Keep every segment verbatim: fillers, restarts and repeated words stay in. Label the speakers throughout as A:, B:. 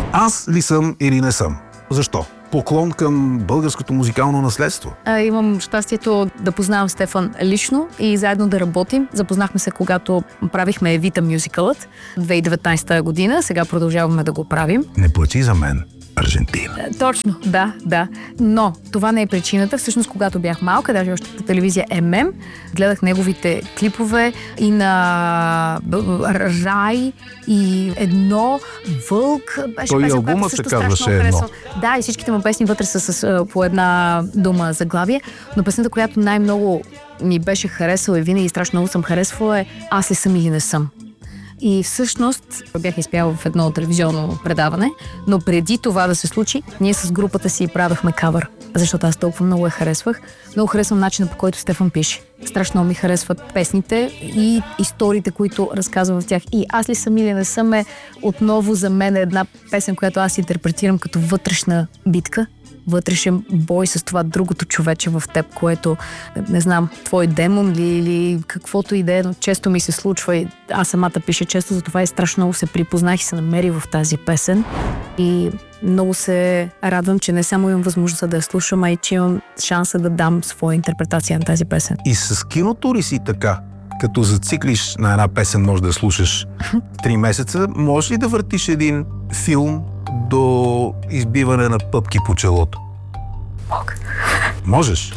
A: Аз ли съм или не съм? Защо? Поклон към българското музикално наследство.
B: А, имам щастието да познавам Стефан лично и заедно да работим. Запознахме се, когато правихме Евита мюзикълът две хиляди и деветнадесета година. Сега продължаваме да го правим.
A: Не плачи за мен, Аржентина.
B: Точно, да, да. Но това не е причината. Всъщност, когато бях малка, даже още по телевизия Ем Ем, гледах неговите клипове и на Рай, и Едно, Вълк. Беше
A: Той
B: песен,
A: албумът се казваше Едно.
B: Харесва. Да, и всичките му песни вътре са с а, по една дума заглавие. Но песента, която най-много ми беше харесала и винаги страшно много съм харесвала, е Аз ли съм или не съм. И всъщност бях изпяла в едно телевизионно предаване, но преди това да се случи, ние с групата си правихме кавър, защото аз толкова много я харесвах. Много харесвам начина, по който Стефан пише. Страшно много ми харесват песните и историите, които разказва в тях. И Аз ли съм или не съм е отново за мен една песен, която аз интерпретирам като вътрешна битка, вътрешен бой с това другото човече в теб, което, не знам, твой демон ли или каквото и да е, но често ми се случва и аз самата пиша често, затова и страшно много се припознах и се намерих в тази песен. И много се радвам, че не само имам възможността да я слушам, а и че имам шанса да дам своя интерпретация на тази песен.
A: И с киното ли си така? Като зациклиш на една песен, може да я слушаш три месеца, можеш ли да въртиш един филм до избиване на пъпки по челото?
B: Мога.
A: Можеш?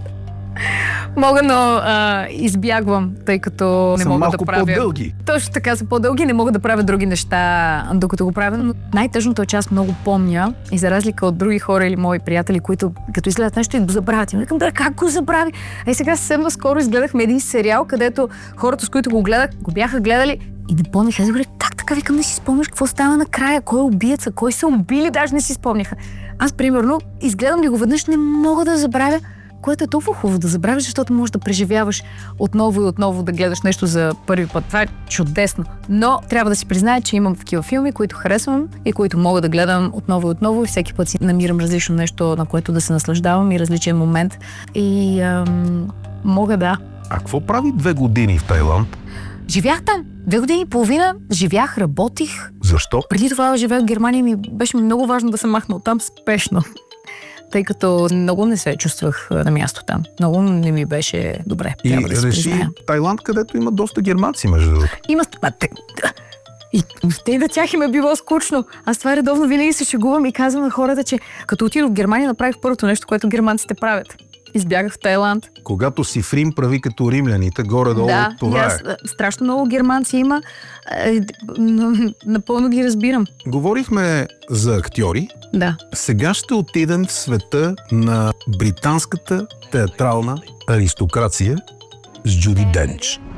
B: Мога, но а, избягвам, тъй като не
A: Съм
B: мога
A: малко
B: да правя...
A: по-дълги.
B: Точно така, са по-дълги, не мога да правя други неща, докато го правя. Но най-тъжното е, че аз много помня и за разлика от други хора или мои приятели, които като изгледат нещо и го забравят. И викам, да, как го забрави? Ей, сега съвсем наскоро изгледахме един сериал, където хората, с които го гледах, го бяха гледали и не помних. Аз говорих, как така, викам, не си спомняш какво става накрая, кой е убиеца, кой са убили, даже не си спомняха. Аз, примерно, изгледам ли го веднъж, не мога да забравя, което е толкова хубаво да забравиш, защото можеш да преживяваш отново и отново да гледаш нещо за първи път. Това е чудесно. Но трябва да си призная, че имам такива филми, които харесвам и които мога да гледам отново и отново и всеки път си намирам различно нещо, на което да се наслаждавам и различен момент. И ам, мога да.
A: А какво прави две години в Тайланд?
B: Живях там. Две години и половина живях, работих.
A: Защо?
B: Преди това живея в Германия и ми беше много важно да се махна оттам спешно. Тъй като много не се чувствах на място там. Много не ми беше добре.
A: И
B: да
A: реши
B: призная.
A: Тайланд, където има доста германци, между другото.
B: Има... А, те... И те на тях им е било скучно. Аз това редовно винаги се шегувам и казвам на хората, че като отидох в Германия, направих първото нещо, което германците правят. Избягах в Тайланд.
A: Когато си в Рим, прави като римляните, горе-долу,
B: да,
A: това
B: аз,
A: е.
B: Страшно много германци има. Напълно ги разбирам.
A: Говорихме за актьори.
B: Да.
A: Сега ще отидем в света на британската театрална аристокрация с Джуди Денч.